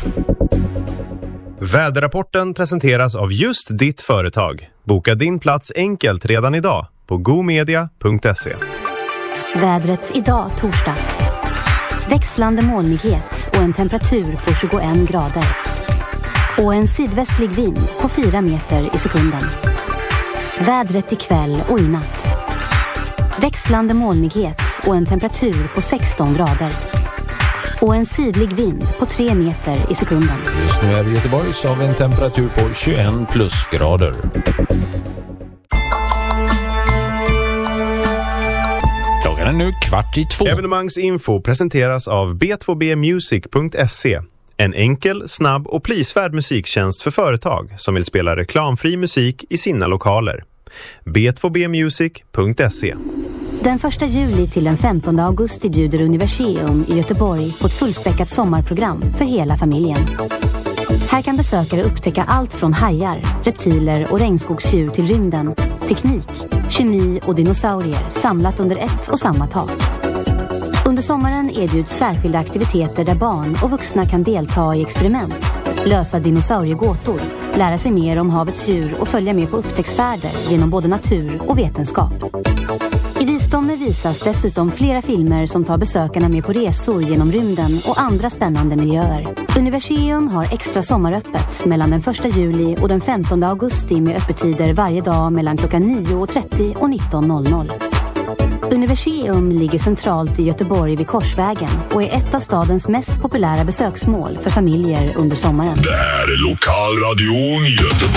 Väderrapporten presenteras av just ditt företag. Boka din plats enkelt redan idag på gomedia.se. Vädret idag torsdag. Växlande molnighet och en temperatur på 21 grader. Och en sydvästlig vind på 4 meter i sekunden. Vädret ikväll och i natt. Växlande molnighet och en temperatur på 16 grader. Och en sydlig vind på 3 meter i sekunden. Just nu är vi i Göteborg så har vi en temperatur på 21 plusgrader. Klockan är nu 13:15. Evenemangsinfo presenteras av b2bmusic.se. En enkel, snabb och prisvärd musiktjänst för företag som vill spela reklamfri musik i sina lokaler. b2bmusic.se. Den 1 juli till den 15 augusti bjuder Universium i Göteborg på ett fullspäckat sommarprogram för hela familjen. Här kan besökare upptäcka allt från hajar, reptiler och regnskogsdjur till rymden, teknik, kemi och dinosaurier samlat under ett och samma tak. Under sommaren erbjuds särskilda aktiviteter där barn och vuxna kan delta i experiment, lösa dinosauriegåtor, lära sig mer om havets djur och följa med på upptäcktsfärder genom både natur och vetenskap. I Visdomme visas dessutom flera filmer som tar besökarna med på resor genom rymden och andra spännande miljöer. Universium har extra sommaröppet mellan den 1 juli och den 15 augusti med öppettider varje dag mellan klockan 9.30 och 19.00. Universium ligger centralt i Göteborg vid Korsvägen och är ett av stadens mest populära besöksmål för familjer under sommaren. Det här är Lokalradion Göteborg.